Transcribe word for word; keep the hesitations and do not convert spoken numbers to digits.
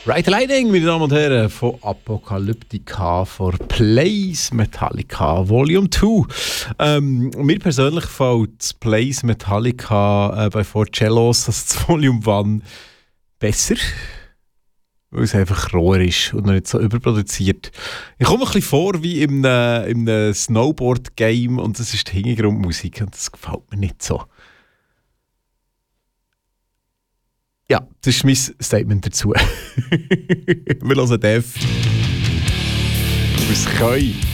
Ride the Lightning, meine Damen und Herren, von Apocalyptica for Plays Metallica Volume zwei. Ähm, mir persönlich gefällt das Plays Metallica äh, bei Four Cellos, das das Volume eins, besser. Weil es einfach roher ist und noch nicht so überproduziert. Ich komme mir ein bisschen vor wie in einem, in einem Snowboard-Game und das ist die Hintergrundmusik und das gefällt mir nicht so. Ja, das ist mein Statement dazu. Wir hören Def. Du bist Koi.